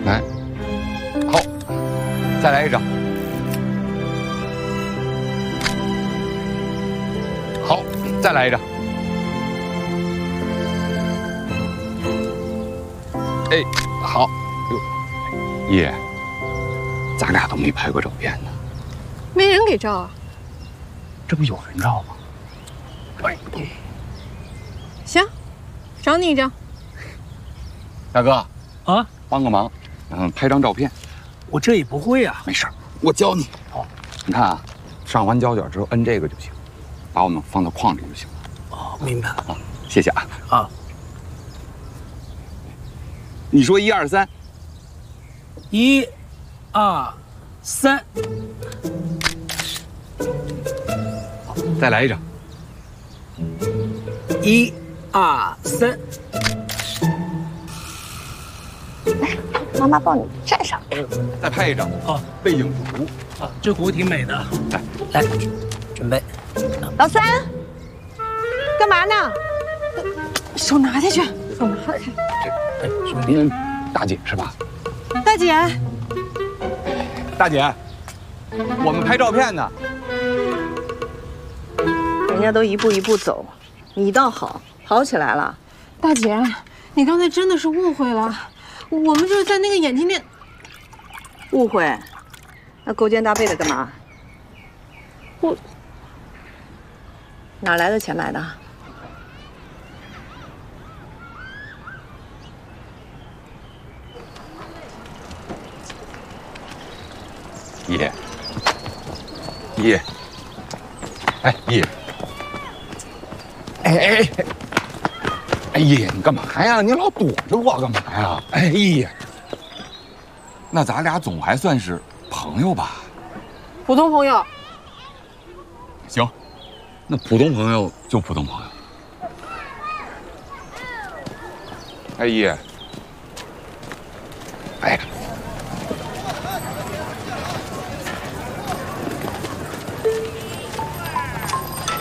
来，好，再来一张。好，再来一张。哎，好。哟，爷，咱俩都没拍过照片呢。 没人给照啊？ 这不有人照吗？哎， 行，找你一张。 大哥啊， 帮个忙，拍张照片。 我这也不会啊。 没事儿，我教你。 好， 你看啊，上完胶卷之后摁这个就行，把我们放到框里就行了。 哦，明白了。 啊，谢谢啊。 啊， 你说1、2、3。 1、2、3。 好，再来一张。 1、2、3。 来，妈妈帮你站上。 再拍一张。 好， 背影图。 啊，这图挺美的。 来， 来，准备。 老三，干嘛呢？手拿下去，手拿开。 您大姐是吧？ 大姐， 大姐，我们拍照片呢。 人家都一步一步走，你倒好，跑起来了。 大姐，你刚才真的是误会了，我们就是在那个眼镜店。 误会？那勾肩搭背的干嘛？ 我哪来的钱买的？ 爷，爷，哎爷，哎爷，你干嘛呀？你老躲着我干嘛呀？哎爷，那咱俩总还算是朋友吧？ 普通朋友。 行，那普通朋友就普通朋友。哎爷。